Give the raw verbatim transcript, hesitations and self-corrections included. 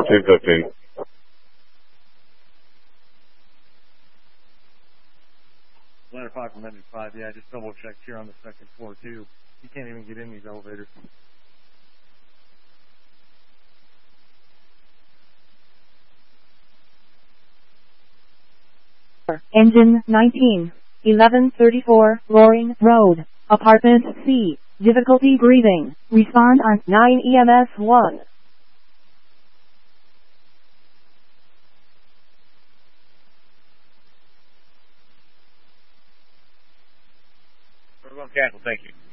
fourteen fifteen. Ladder five from engine five, yeah, just double checked here on the second floor too. You can't even get in these elevators. Engine nineteen, eleven thirty-four, Roaring Road, Apartment C, difficulty breathing, respond on nine E M S one. Cancel, thank you.